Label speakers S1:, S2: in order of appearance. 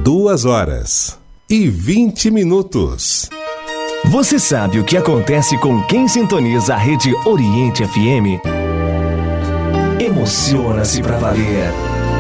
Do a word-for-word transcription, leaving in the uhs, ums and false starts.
S1: Duas horas e vinte minutos.
S2: Você sabe o que acontece com quem sintoniza a rede Oriente F M? Emociona-se pra valer.